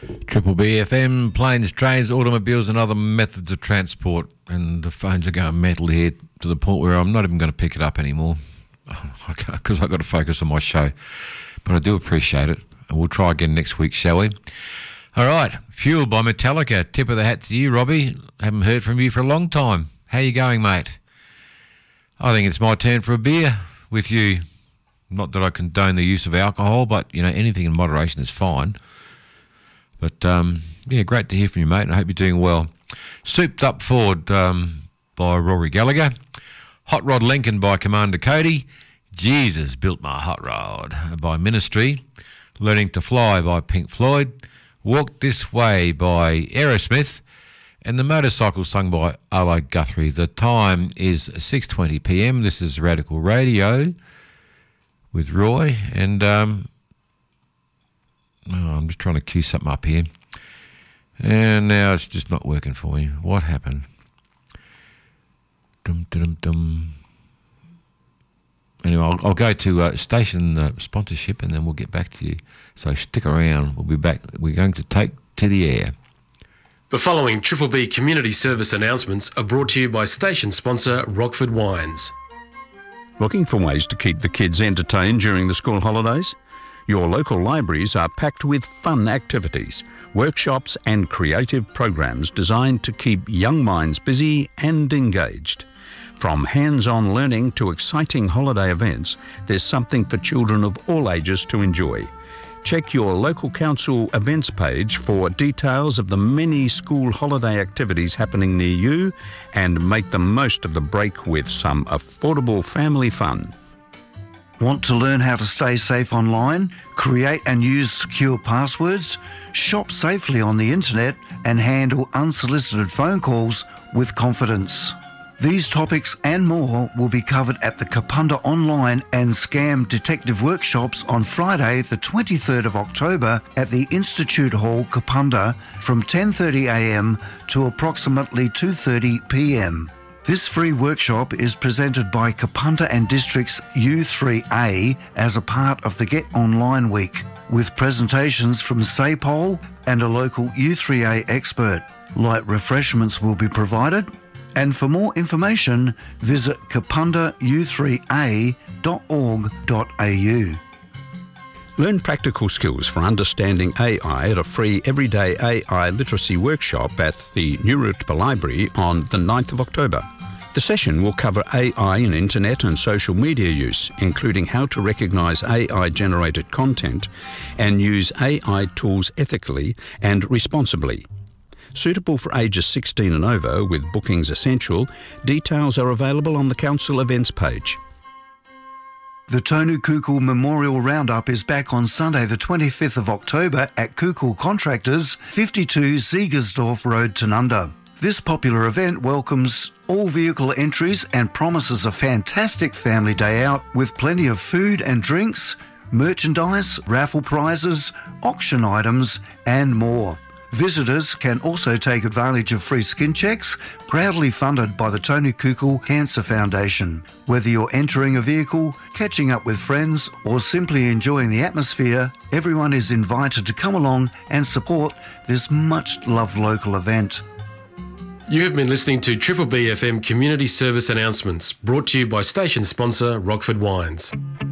Triple B FM, planes, trains, automobiles and other methods of transport. And the phones are going mental here to the point where I'm not even going to pick it up anymore because I've got to focus on my show. But I do appreciate it. And we'll try again next week, shall we? All right, Fueled by Metallica. Tip of the hat to you, Robbie. Haven't heard from you for a long time. How you going, mate? I think it's my turn for a beer with you. Not that I condone the use of alcohol, but, you know, anything in moderation is fine. But, yeah, great to hear from you, mate, and I hope you're doing well. Souped Up Ford by Rory Gallagher. Hot Rod Lincoln by Commander Cody. Jesus Built My Hot Rod by Ministry. Learning to Fly by Pink Floyd. Walk This Way by Aerosmith. And The Motorcycle sung by O.A. Guthrie. The time is 6:20 p.m. This is Radical Radio with Roy. And I'm just trying to cue something up here. And now it's just not working for me. What happened? Dum. Anyway, I'll go to station sponsorship and then we'll get back to you. So stick around. We'll be back. We're going to take to the air. The following Triple B community service announcements are brought to you by station sponsor Rockford Wines. Looking for ways to keep the kids entertained during the school holidays? Your local libraries are packed with fun activities, workshops and creative programs designed to keep young minds busy and engaged. From hands-on learning to exciting holiday events, there's something for children of all ages to enjoy. Check your local council events page for details of the many school holiday activities happening near you and make the most of the break with some affordable family fun. Want to learn how to stay safe online, create and use secure passwords, shop safely on the internet and handle unsolicited phone calls with confidence? These topics and more will be covered at the Kapunda Online and Scam Detective Workshops on Friday the 23rd of October at the Institute Hall, Kapunda from 10:30am to approximately 2:30pm. This free workshop is presented by Kapunda and District's U3A as a part of the Get Online Week, with presentations from SAPOL and a local U3A expert. Light refreshments will be provided. And for more information, visit kapundau3a.org.au. Learn practical skills for understanding AI at a free everyday AI literacy workshop at the Nurutpa Library on the 9th of October. The session will cover AI in internet and social media use, including how to recognise AI-generated content and use AI tools ethically and responsibly. Suitable for ages 16 and over, with bookings essential, details are available on the Council events page. The Tonu Kukul Memorial Roundup is back on Sunday the 25th of October at Kukul Contractors, 52 Siegersdorf Road, Tanunda. This popular event welcomes all vehicle entries and promises a fantastic family day out with plenty of food and drinks, merchandise, raffle prizes, auction items and more. Visitors can also take advantage of free skin checks, proudly funded by the Tonu Kukul Cancer Foundation. Whether you're entering a vehicle, catching up with friends, or simply enjoying the atmosphere, everyone is invited to come along and support this much-loved local event. You have been listening to Triple B FM community service announcements brought to you by station sponsor Rockford Wines.